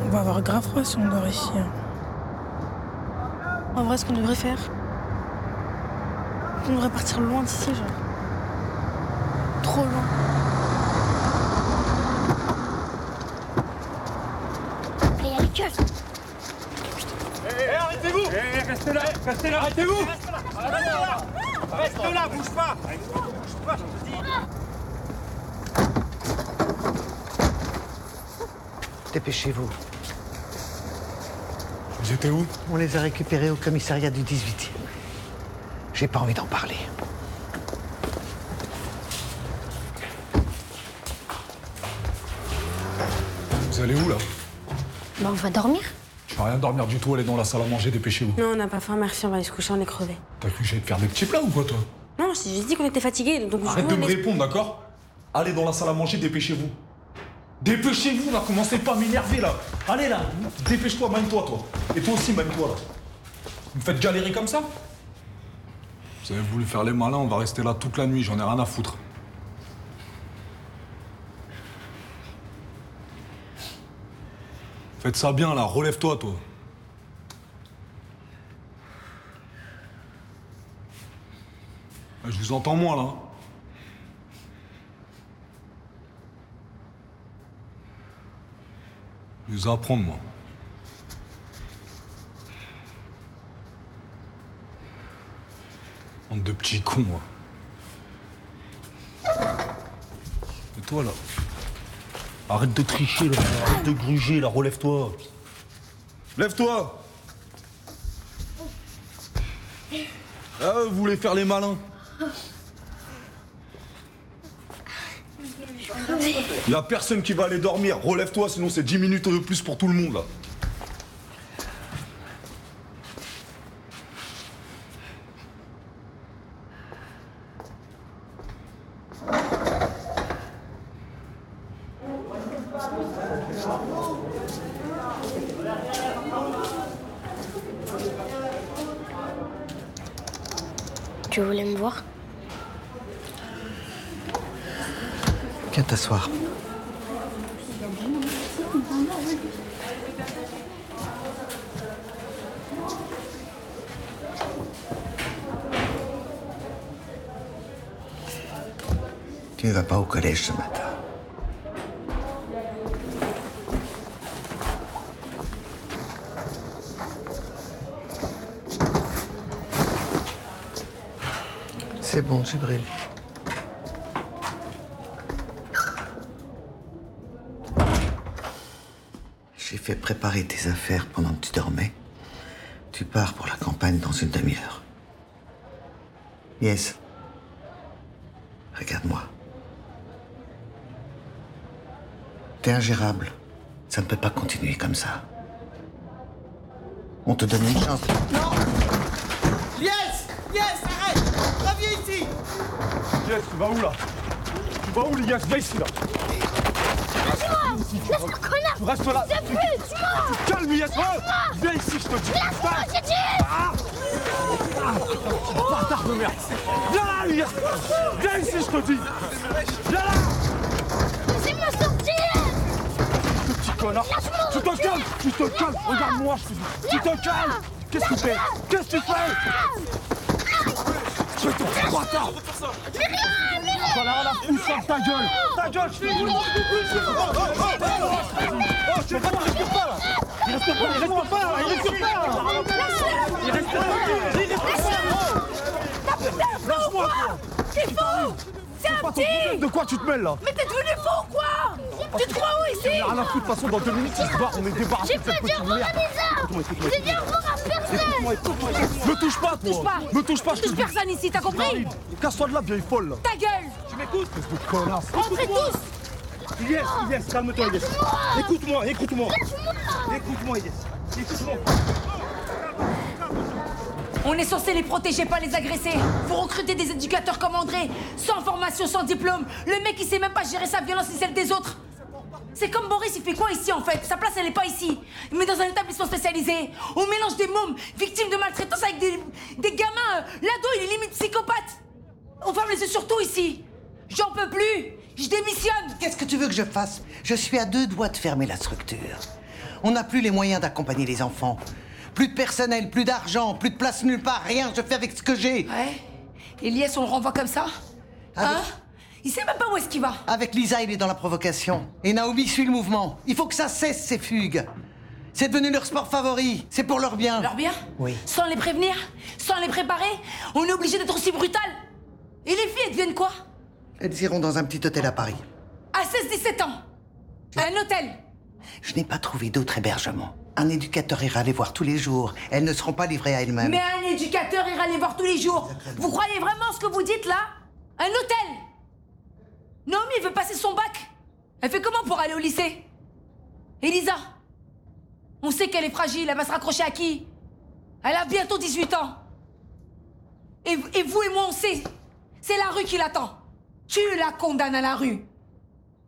On va avoir grave froid si on dort ici. En vrai, ce qu'on devrait faire, on devrait partir loin d'ici, genre. Trop loin. Il y a les keufs. Hé, arrêtez-vous! Hé, restez là, arrêtez-vous! Reste là, bouge pas! Bouge pas, je te dis! Dépêchez-vous. Vous étiez où? On les a récupérés au commissariat du 18e. J'ai pas envie d'en parler. Vous allez où, là? Bah, on va dormir. Je vais rien dormir du tout, allez dans la salle à manger, dépêchez-vous. Non, on n'a pas faim, merci, on va aller se coucher, on est crevés. T'as cru que j'allais te faire des petits plats ou quoi, toi? Non, j'ai dit qu'on était fatigués, donc Arrête de me répondre, d'accord? Allez dans la salle à manger, dépêchez-vous. Dépêchez-vous, là, commencez pas à m'énerver, là. Allez, là, dépêche-toi, mène-toi, toi. Et toi aussi, mène-toi, là. Vous me faites galérer comme ça? Vous avez voulu faire les malins, on va rester là toute la nuit, j'en ai rien à foutre. Faites ça bien, là, relève-toi, toi. Je vous entends moins, là. Je vais vous apprendre, moi. Bande de petits cons, moi. Et toi, là? Arrête de tricher, là. Arrête de gruger, là. Relève-toi. Lève-toi. Ah, vous voulez faire les malins? Il y a personne qui va aller dormir. Relève-toi, sinon c'est 10 minutes de plus pour tout le monde, là. Tu voulais me voir? Viens t'asseoir. Tu ne vas pas au collège ce matin. C'est bon, Jibril. J'ai fait préparer tes affaires pendant que tu dormais. Tu pars pour la campagne dans une demi-heure. Yes. Regarde-moi. T'es ingérable. Ça ne peut pas continuer comme ça. On te donne une chance. Non! Yes! Yes! Arrête! Reviens ici! Yes, tu vas où, là? Tu vas où, les gars? Viens ici, là. Laisse-moi, connard! Tu restes là. C'est plus! Tue-moi! Calme, Yes. Viens ici, je te dis. Laisse-moi, j'ai dit! Bâtard de merde. Viens là, Yes. Viens ici, je te dis. Viens là. Laissez-moi sortir! Petit connard. Tu te calmes. Tu te calmes. Regarde-moi, je te dis. Tu te calmes. Qu'est-ce que tu fais? Qu'est-ce que tu fais? Tu es ton petit bâtard. J'en ai rien à foutre, ferme ta gueule. Ta gueule, je fais. Oh, je sais pas, il reste pas là. Il reste pas, il reste pas là. Il reste pas là. Il reste pas là. Lâche-moi, toi. T'es fou! C'est un petit! De quoi tu te mêles là? Mais t'es devenu fou ou quoi? Tu te crois où ici? Rien à foutre, de toute façon, dans 2 minutes, on se barre, on est débarrassé J'ai de pas cette dit petite au revoir merde. à Lisa! J'ai dit au revoir à personne! Écoute-moi. Me touche pas, toi! Me touche pas, je te Touche dis! personne ici, t'as compris? Casse-toi de là, vieille folle, là! Ta gueule! Tu m'écoutes? Espèce de connasse! Entrez tous! Yes, calme-toi, Yes! Écoute-moi! Écoute-moi, Yes! Écoute-moi! On est censé les protéger, pas les agresser. Faut recruter des éducateurs comme André, sans formation, sans diplôme. Le mec, il sait même pas gérer sa violence ni celle des autres. C'est comme Boris, il fait quoi ici en fait? Sa place, elle est pas ici. Mais dans un établissement spécialisé. On mélange des mômes victimes de maltraitance avec des gamins. L'ado, il est limite psychopathe. On ferme les yeux sur tout ici. J'en peux plus. Je démissionne. Qu'est-ce que tu veux que je fasse? Je suis à 2 doigts de fermer la structure. On n'a plus les moyens d'accompagner les enfants. Plus de personnel, plus d'argent, plus de place nulle part, rien, je fais avec ce que j'ai. Ouais. Elias, on le renvoie comme ça? Hein? Il sait même pas où est-ce qu'il va. Avec Lisa, il est dans la provocation. Et Naomi suit le mouvement. Il faut que ça cesse, ces fugues. C'est devenu leur sport favori. C'est pour leur bien. Leur bien? Oui. Sans les prévenir? Sans les préparer? On est obligé d'être aussi brutal. Et les filles, elles deviennent quoi? Elles iront dans un petit hôtel à Paris. À 16-17 ans. Un hôtel. Je n'ai pas trouvé d'autre hébergement. Un éducateur ira les voir tous les jours. Elles ne seront pas livrées à elles-mêmes. Mais un éducateur ira les voir tous les jours. Vous croyez vraiment ce que vous dites là? Un hôtel? Naomi veut passer son bac. Elle fait comment pour aller au lycée? Elisa, on sait qu'elle est fragile, elle va se raccrocher à qui? Elle a bientôt 18 ans. Et vous et moi, on sait. C'est la rue qui l'attend. Tu la condamnes à la rue.